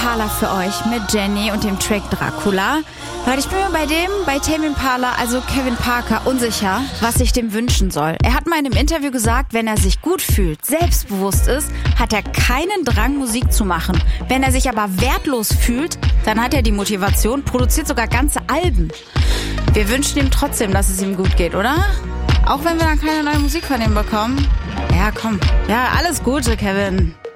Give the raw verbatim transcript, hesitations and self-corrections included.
Impala für euch mit Jenny und dem Track Dracula. Leute, ich bin mir bei dem, bei Tame Impala, also Kevin Parker, unsicher, was ich dem wünschen soll. Er hat mal in einem Interview gesagt, wenn er sich gut fühlt, selbstbewusst ist, hat er keinen Drang, Musik zu machen. Wenn er sich aber wertlos fühlt, dann hat er die Motivation, produziert sogar ganze Alben. Wir wünschen ihm trotzdem, dass es ihm gut geht, oder? Auch wenn wir dann keine neue Musik von ihm bekommen. Ja, komm. Ja, alles Gute, Kevin.